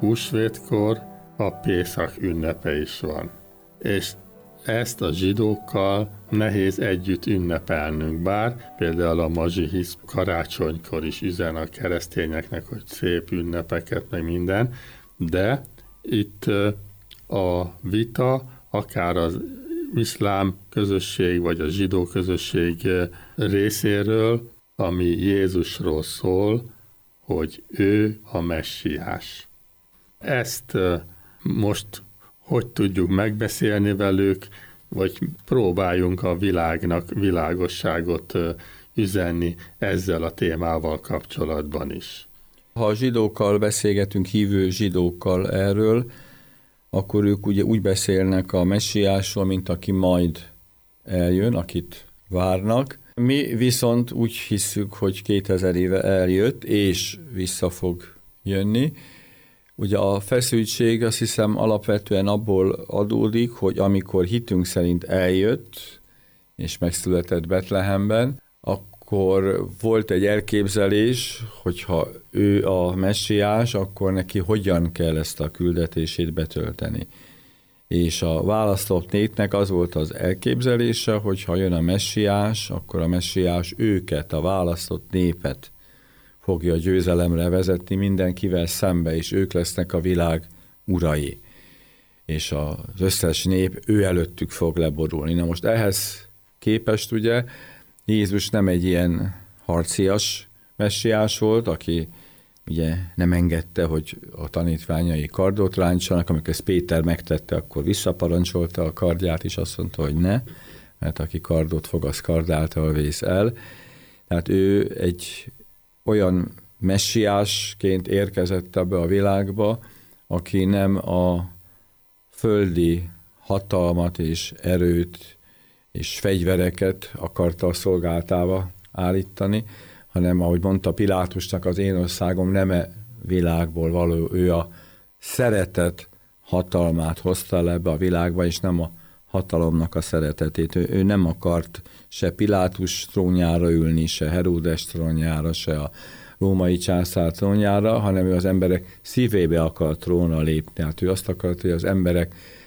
húsvétkor a Pészak ünnepe is van. És ezt a zsidókkal nehéz együtt ünnepelnünk, bár például a mazsihisz karácsonykor is üzen a keresztényeknek, hogy szép ünnepeket, meg minden, de itt a vita akár az iszlám közösség, vagy a zsidó közösség részéről, ami Jézusról szól, hogy ő a messiás. Ezt most hogy tudjuk megbeszélni velük, vagy próbáljunk a világnak világosságot üzenni ezzel a témával kapcsolatban is. Ha a zsidókkal beszélgetünk, hívő zsidókkal erről, akkor ők ugye úgy beszélnek a messiásról, mint aki majd eljön, akit várnak. Mi viszont úgy hisszük, hogy 2000 éve eljött, és vissza fog jönni. Ugye a feszültség, azt hiszem, alapvetően abból adódik, hogy amikor hitünk szerint eljött, és megszületett Betlehemben, akkor volt egy elképzelés, hogyha ő a messiás, akkor neki hogyan kell ezt a küldetését betölteni. És a választott népnek az volt az elképzelése, hogy ha jön a messiás, akkor a messiás őket, a választott népet fogja győzelemre vezetni mindenkivel szembe, és ők lesznek a világ urai. És az összes nép ő előttük fog leborulni. Na most ehhez képest ugye Jézus nem egy ilyen harcias messiás volt, aki ugye nem engedte, hogy a tanítványai kardot ráncsanak, amikor ezt Péter megtette, akkor visszaparancsolta a kardját, és azt mondta, hogy ne, mert aki kardot fog, az kard által vész el. Tehát ő egy olyan messiásként érkezett ebbe a világba, aki nem a földi hatalmat és erőt és fegyvereket akarta a szolgáltába állítani, hanem, ahogy mondta Pilátusnak, az én országom nem világból való, ő a szeretet hatalmát hozta el ebbe a világba, és nem a hatalomnak a szeretetét. Ő nem akart se Pilátus trónjára ülni, se Heródes trónjára, se a római császár trónjára, hanem ő az emberek szívébe akart trónra lépni. Hát ő azt akart, hogy az emberek